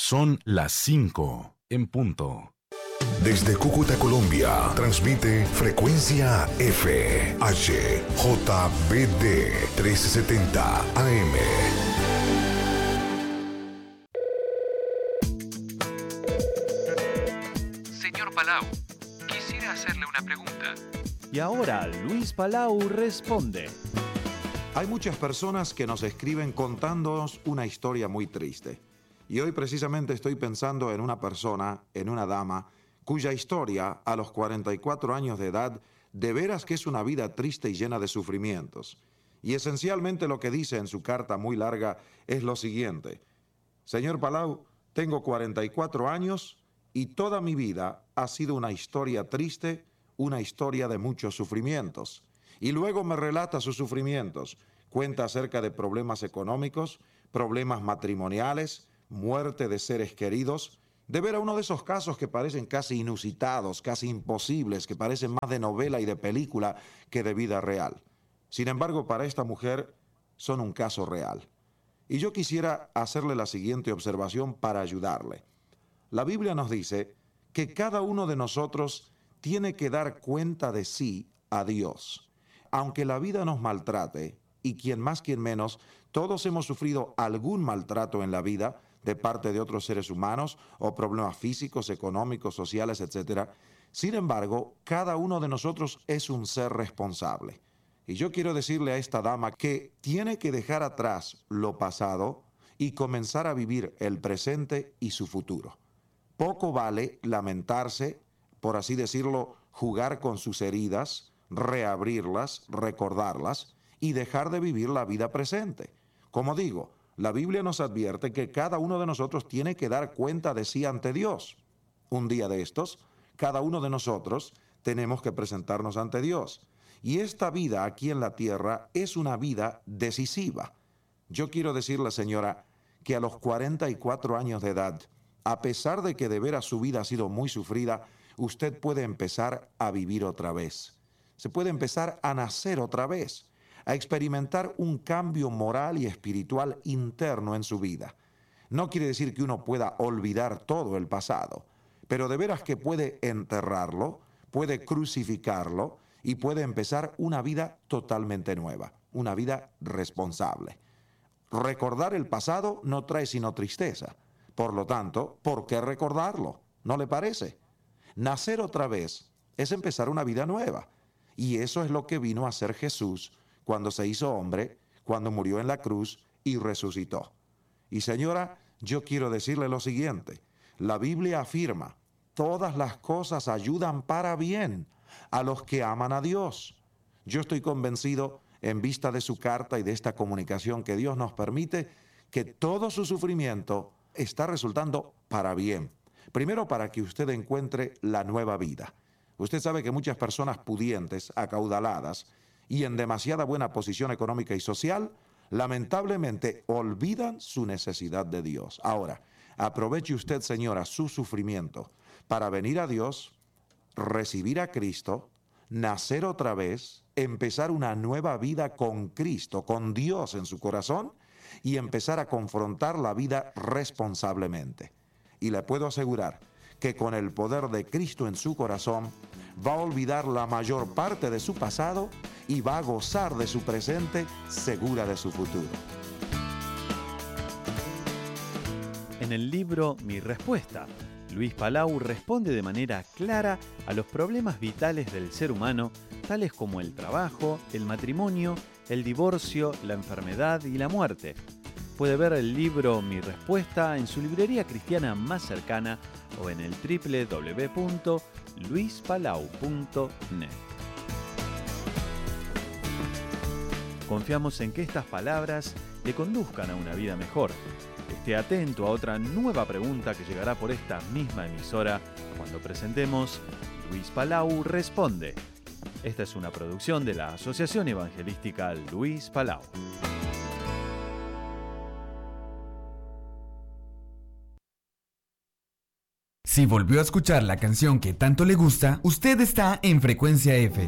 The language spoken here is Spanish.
Son las 5 en punto. Desde Cúcuta, Colombia, transmite Frecuencia F, H, JBD 1370 AM. Señor Palau, quisiera hacerle una pregunta. Y ahora Luis Palau responde. Hay muchas personas que nos escriben contándonos una historia muy triste. Y hoy precisamente estoy pensando en una persona, en una dama, cuya historia a los 44 años de edad de veras que es una vida triste y llena de sufrimientos. Y esencialmente lo que dice en su carta muy larga es lo siguiente: Señor Palau, tengo 44 años y toda mi vida ha sido una historia triste, una historia de muchos sufrimientos. Y luego me relata sus sufrimientos, cuenta acerca de problemas económicos, problemas matrimoniales, muerte de seres queridos. De ver a uno de esos casos que parecen casi inusitados, casi imposibles, que parecen más de novela y de película que de vida real. Sin embargo, para esta mujer son un caso real. Y yo quisiera hacerle la siguiente observación para ayudarle. La Biblia nos dice que cada uno de nosotros tiene que dar cuenta de sí a Dios. Aunque la vida nos maltrate, y quien más quien menos, todos hemos sufrido algún maltrato en la vida de parte de otros seres humanos o problemas físicos, económicos, sociales, etc. Sin embargo, cada uno de nosotros es un ser responsable. Y yo quiero decirle a esta dama que tiene que dejar atrás lo pasado y comenzar a vivir el presente y su futuro. Poco vale lamentarse, por así decirlo, jugar con sus heridas, reabrirlas, recordarlas y dejar de vivir la vida presente. Como digo, la Biblia nos advierte que cada uno de nosotros tiene que dar cuenta de sí ante Dios. Un día de estos, cada uno de nosotros tenemos que presentarnos ante Dios. Y esta vida aquí en la tierra es una vida decisiva. Yo quiero decirle, señora, que a los 44 años de edad, a pesar de que de veras su vida ha sido muy sufrida, usted puede empezar a vivir otra vez. Se puede empezar a nacer otra vez, a experimentar un cambio moral y espiritual interno en su vida. No quiere decir que uno pueda olvidar todo el pasado, pero de veras que puede enterrarlo, puede crucificarlo y puede empezar una vida totalmente nueva, una vida responsable. Recordar el pasado no trae sino tristeza. Por lo tanto, ¿por qué recordarlo? ¿No le parece? Nacer otra vez es empezar una vida nueva. Y eso es lo que vino a hacer Jesús cuando se hizo hombre, cuando murió en la cruz y resucitó. Y señora, yo quiero decirle lo siguiente. La Biblia afirma, todas las cosas ayudan para bien a los que aman a Dios. Yo estoy convencido, en vista de su carta y de esta comunicación que Dios nos permite, que todo su sufrimiento está resultando para bien. Primero, para que usted encuentre la nueva vida. Usted sabe que muchas personas pudientes, acaudaladas y en demasiada buena posición económica y social, lamentablemente olvidan su necesidad de Dios. Ahora, aproveche usted, señora, su sufrimiento para venir a Dios, recibir a Cristo, nacer otra vez, empezar una nueva vida con Cristo, con Dios en su corazón y empezar a confrontar la vida responsablemente. Y le puedo asegurar que con el poder de Cristo en su corazón va a olvidar la mayor parte de su pasado y va a gozar de su presente, segura de su futuro. En el libro Mi Respuesta, Luis Palau responde de manera clara a los problemas vitales del ser humano, tales como el trabajo, el matrimonio, el divorcio, la enfermedad y la muerte. Puede ver el libro Mi Respuesta en su librería cristiana más cercana o en el www.luispalau.net. Confiamos en que estas palabras le conduzcan a una vida mejor. Esté atento a otra nueva pregunta que llegará por esta misma emisora cuando presentemos Luis Palau Responde. Esta es una producción de la Asociación Evangelística Luis Palau. Si volvió a escuchar la canción que tanto le gusta, usted está en Frecuencia F.